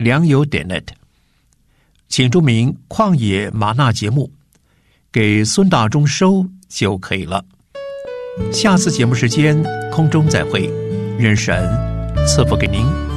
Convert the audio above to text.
良友点 net， 请注明旷野吗哪节目，给孙大中收就可以了。下次节目时间空中再会，愿神赐福给您。